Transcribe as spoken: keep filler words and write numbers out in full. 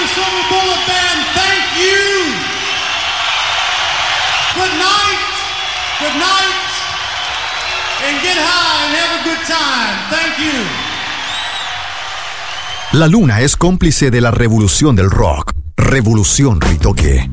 the Silver Bullet Band, thank you. Good night, good night, and get high and have a good time. Thank you. La Luna es cómplice de la revolución del rock. Revolución Ritoque.